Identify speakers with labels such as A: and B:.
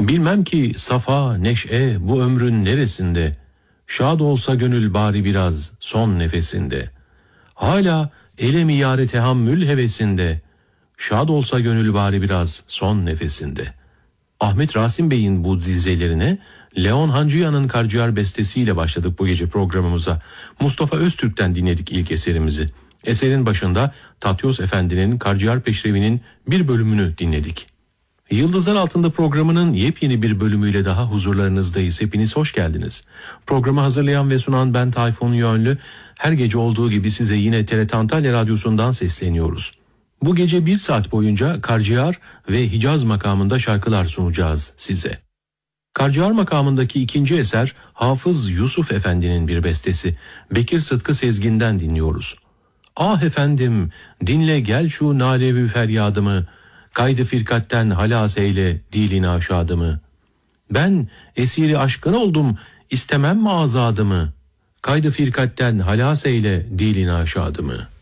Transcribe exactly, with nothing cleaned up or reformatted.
A: Bilmem ki safa, neşe bu ömrün neresinde, şad olsa gönül bari biraz son nefesinde. Hala elemi yâre tehammül hevesinde, şad olsa gönül bari biraz son nefesinde. Ahmet Rasim Bey'in bu dizelerine Leon Hancıyan'ın Karciğer bestesiyle başladık bu gece programımıza. Mustafa Öztürk'ten dinledik ilk eserimizi. Eserin başında Tatyos Efendi'nin Karciğer Peşrevi'nin bir bölümünü dinledik. Yıldızlar Altında programının yepyeni bir bölümüyle daha huzurlarınızdayız. Hepiniz hoş geldiniz. Programı hazırlayan ve sunan ben Tayfun Yönlü. Her gece olduğu gibi size yine T R T Antalya Radyosu'ndan sesleniyoruz. Bu gece bir saat boyunca Karciğer ve Hicaz makamında şarkılar sunacağız size. Karciğer makamındaki ikinci eser Hafız Yusuf Efendi'nin bir bestesi. Bekir Sıtkı Sezgin'den dinliyoruz. Ah efendim, dinle gel şu nalevi feryadımı, kaydı firkatten halas eyle dilin aşadımı. Ben esiri aşkın oldum, istemem mi azadımı, kaydı firkatten halas eyle dilin aşadımı.